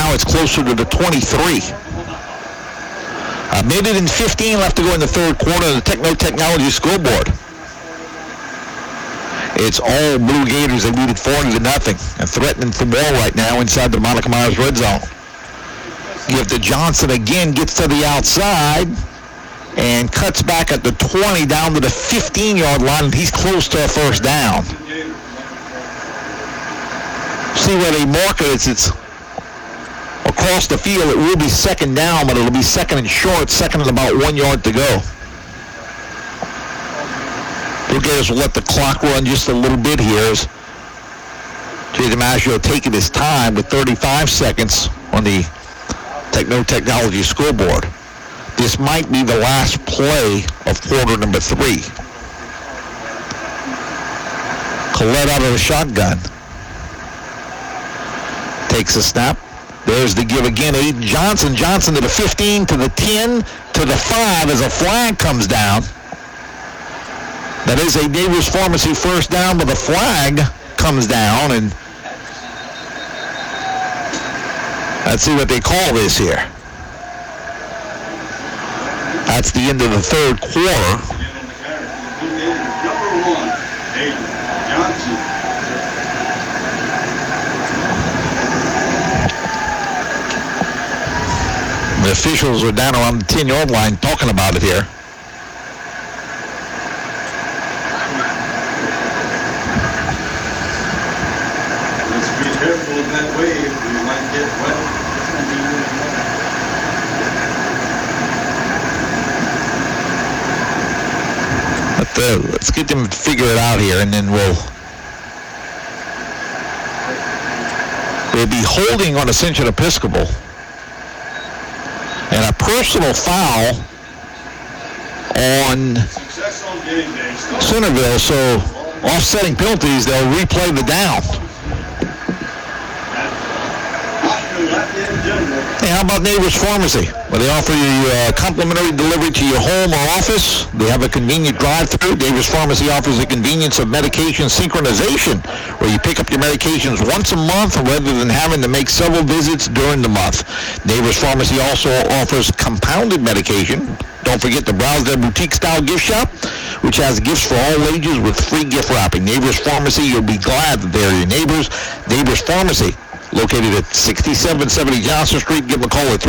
now it's closer to the 23. A minute and 15 left to go in the third quarter of the Techno Technology scoreboard. It's all Blue Gators. They lead it 40-0 and threatening for more right now inside the Monica Myers red zone. Give to Johnson again, gets to the outside and cuts back at the 20 down to the 15-yard line, and he's close to a first down. See where they mark it. It's across the field. It will be second down, but it'll be second and short, second and about 1 yard to go. Blue Gators will let the clock run just a little bit here as Jay DiMaggio taking his time with 35 seconds on the Techno Technology scoreboard. This might be the last play of quarter number 3. Collette out of the shotgun. Takes a snap. There's the give again. Aiden Johnson. Johnson to the 15, to the 10, to the 5 as a flag comes down. That is a Neighbors Pharmacy first down, but the flag comes down, and let's see what they call this here. That's the end of the third quarter. Number 1, Aiden Johnson. The officials are down around the 10-yard line talking about it here. Let's be careful of that wave. We might get wet. Let's get them to figure it out here, and then we'll be holding on Ascension Episcopal. And a personal foul on Centerville, so offsetting penalties, they'll replay the down. Hey, how about Neighbors Pharmacy? Well, they offer you complimentary delivery to your home or office. They have a convenient drive-through. Neighbors Pharmacy offers the convenience of medication synchronization, where you pick up your medications once a month rather than having to make several visits during the month. Neighbors Pharmacy also offers compounded medication. Don't forget to browse their boutique-style gift shop, which has gifts for all ages with free gift wrapping. Neighbors Pharmacy, you'll be glad that they're your neighbors. Neighbors Pharmacy, located at 6770 Johnson Street. Give them a call at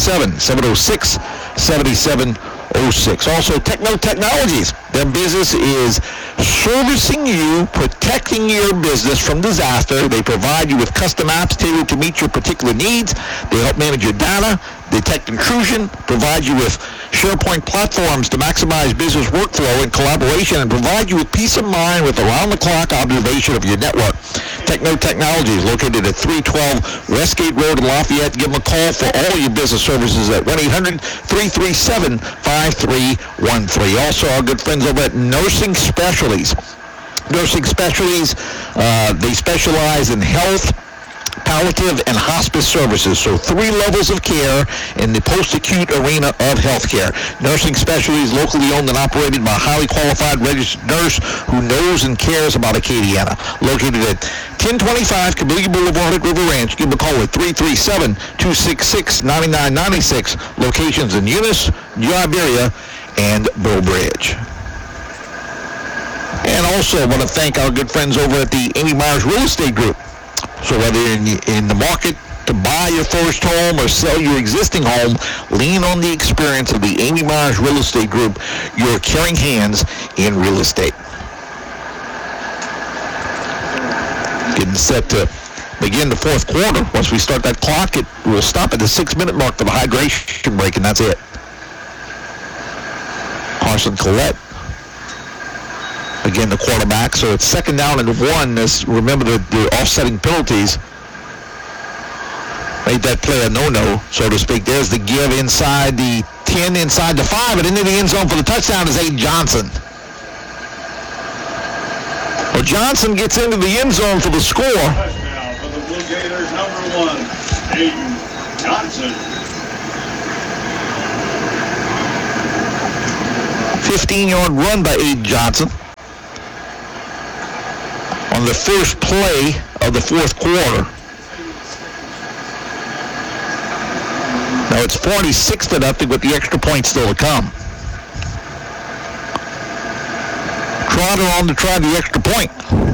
337-706-7706. Also, Techno Technologies. Their business is servicing you, protecting your business from disaster. They provide you with custom apps tailored to meet your particular needs. They help manage your data, detect intrusion, provide you with SharePoint platforms to maximize business workflow and collaboration, and provide you with peace of mind with around-the-clock observation of your network. Techno Technologies, located at 312 Westgate Road in Lafayette. Give them a call for all your business services at 1-800-337-5313. Also, our good friends over at Nursing Specialties. Nursing Specialties, they specialize in health, palliative, and hospice services. So 3 levels of care in the post-acute arena of healthcare. Nursing Specialties, locally owned and operated by a highly qualified registered nurse who knows and cares about Acadiana. Located at 1025 Cabilly Boulevard at River Ranch. Give them a call at 337-266-9996. Locations in Eunice, New Iberia, and Breaux Bridge. And also, I want to thank our good friends over at the Amy Myers Real Estate Group. So whether you're in the market to buy your first home or sell your existing home, lean on the experience of the Amy Myers Real Estate Group, your caring hands in real estate. Getting set to begin the fourth quarter. Once we start that clock, it will stop at the 6-minute mark for the hydration break, and that's it. Carson Collette, again, the quarterback. So it's second down and 1. Remember the offsetting penalties made that play a no-no, so to speak. There's the give inside the 10, inside the 5, and into the end zone for the touchdown is Aiden Johnson. Well, Johnson gets into the end zone for the score. Touchdown for the Blue Gators, number 1, Aiden Johnson. 15-yard run by Aiden Johnson on the first play of the fourth quarter. Now it's 46-0 with the extra point still to come. Trotter on to try the extra point.